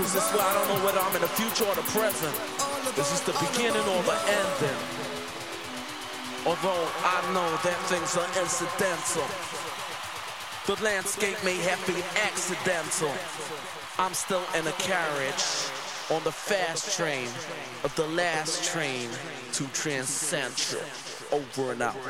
Is this where I don't know whether I'm in the future or the present? Is this the beginning or the ending? Although I know that things are incidental, the landscape may have been accidental. I'm still in a carriage on the fast train of the last train to Transcentral. Over and out.